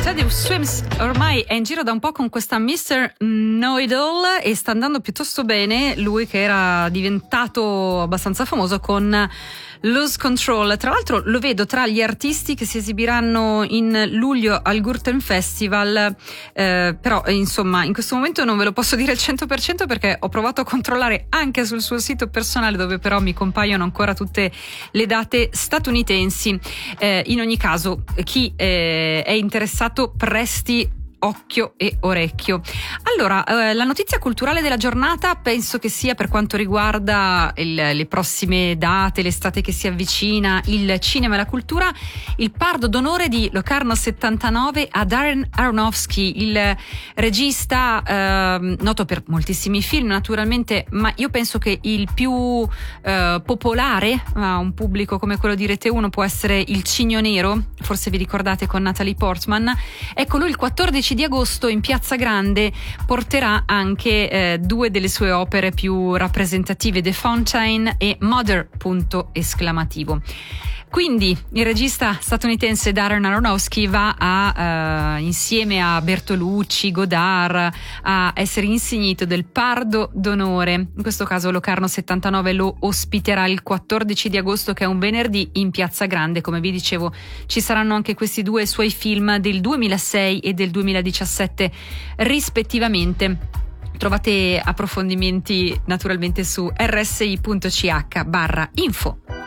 Teddy Swims ormai è in giro da un po' con questa Mr. Know-It-All e sta andando piuttosto bene, lui che era diventato abbastanza famoso con Lose Control. Tra l'altro lo vedo tra gli artisti che si esibiranno in luglio al Gurten Festival, però insomma in questo momento non ve lo posso dire al 100% perché ho provato a controllare anche sul suo sito personale, dove però mi compaiono ancora tutte le date statunitensi. In ogni caso, chi è interessato presti occhio e orecchio. Allora, la notizia culturale della giornata penso che sia, per quanto riguarda le prossime date, l'estate che si avvicina, il cinema e la cultura, il Pardo d'onore di Locarno 79 a Darren Aronofsky, il regista noto per moltissimi film naturalmente, ma io penso che il più popolare a un pubblico come quello di Rete 1 può essere Il Cigno Nero, forse vi ricordate, con Natalie Portman. Ecco, lui il 14 di agosto in Piazza Grande porterà anche due delle sue opere più rappresentative, The Fountain e Mother, punto esclamativo. Quindi il regista statunitense Darren Aronofsky va insieme a Bertolucci, Godard, a essere insignito del Pardo d'onore. In questo caso Locarno 79 lo ospiterà il 14 di agosto, che è un venerdì, in Piazza Grande. Come vi dicevo, ci saranno anche questi due suoi film del 2006 e del 2017 rispettivamente. Trovate approfondimenti naturalmente su rsi.ch/info.